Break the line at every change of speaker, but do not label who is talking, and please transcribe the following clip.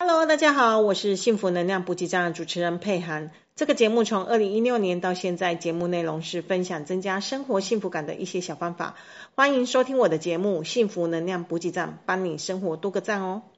Hello， 大家好，我是幸福能量补给站的主持人佩涵。这个节目从2016年到现在，节目内容是分享增加生活幸福感的一些小方法。欢迎收听我的节目《幸福能量补给站》，帮你生活多个赞哦。